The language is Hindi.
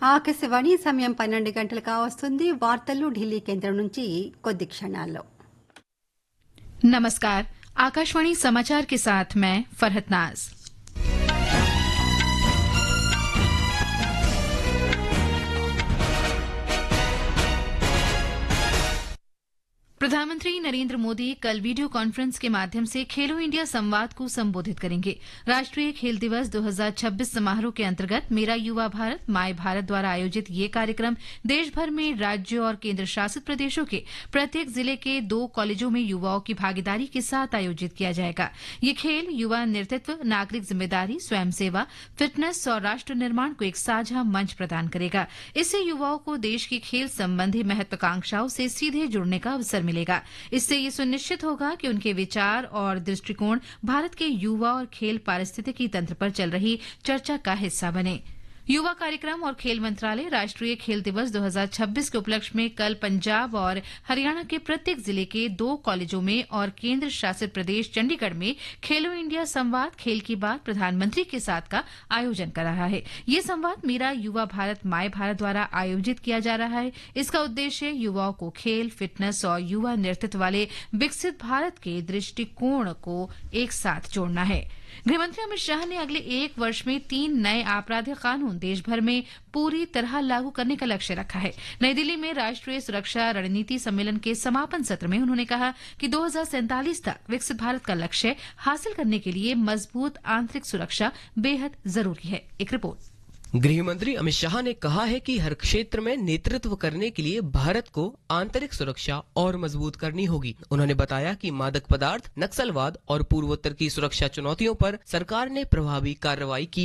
ఆకాశవాణి సమయం 12 గంటలు కావస్తుంది. వార్తలు ఢిల్లీ కేంద్రం నుంచి కొద్ది క్షణాల్లో. नमस्कार, आकाशवाणी समाचार के साथ मैं फरहत नाज। प्रधानमंत्री नरेंद्र मोदी कल वीडियो कॉन्फ्रेंस के माध्यम से खेलो इंडिया संवाद को संबोधित करेंगे। राष्ट्रीय खेल दिवस 2026 समारोह के अंतर्गत मेरा युवा भारत माय भारत द्वारा आयोजित ये कार्यक्रम देश भर में राज्यों और केंद्र शासित प्रदेशों के प्रत्येक जिले के 2 कॉलेजों में युवाओं की भागीदारी के साथ आयोजित किया जाएगा। ये खेल युवा नेतृत्व, नागरिक जिम्मेदारी, स्वयं सेवा, फिटनेस और राष्ट्र निर्माण को एक साझा मंच प्रदान करेगा। इससे युवाओं को देश की खेल संबंधी महत्वाकांक्षाओं से सीधे जुड़ने का अवसर मिलेगा। इससे ये सुनिश्चित होगा कि उनके विचार और दृष्टिकोण भारत के युवा और खेल पारिस्थितिकी तंत्र पर चल रही चर्चा का हिस्सा बने। युवा कार्यक्रम और खेल मंत्रालय राष्ट्रीय खेल दिवस 2026 के उपलक्ष्य में कल पंजाब और हरियाणा के प्रत्येक जिले के 2 कॉलेजों में और केंद्र शासित प्रदेश चंडीगढ़ में खेलो इंडिया संवाद खेल की बात प्रधानमंत्री के साथ का आयोजन कर रहा है। ये संवाद मेरा युवा भारत माय भारत द्वारा आयोजित किया जा रहा है। इसका उद्देश्य युवाओं को खेल, फिटनेस और युवा नेतृत्व वाले विकसित भारत के दृष्टिकोण को एक साथ जोड़ना है। गृहमंत्री अमित शाह ने अगले 1 वर्ष में 3 नए आपराधिक कानून देश भर में पूरी तरह लागू करने का लक्ष्य रखा है। नई दिल्ली में राष्ट्रीय सुरक्षा रणनीति सम्मेलन के समापन सत्र में उन्होंने कहा कि 2047 तक विकसित भारत का लक्ष्य हासिल करने के लिए मजबूत आंतरिक सुरक्षा बेहद जरूरी है। एक रिपोर्ट। गृह मंत्री अमित शाह ने कहा है कि हर क्षेत्र में नेतृत्व करने के लिए भारत को आंतरिक सुरक्षा और मजबूत करनी होगी। उन्होंने बताया कि मादक पदार्थ, नक्सलवाद और पूर्वोत्तर की सुरक्षा चुनौतियों पर सरकार ने प्रभावी कार्रवाई की